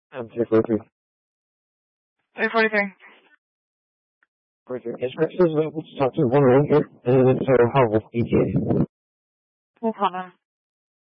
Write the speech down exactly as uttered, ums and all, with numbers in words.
Um, three forty-three. three forty-three. forty-three. Yes, Rex is available to talk to one right here, and so how will E T A? We'll call them.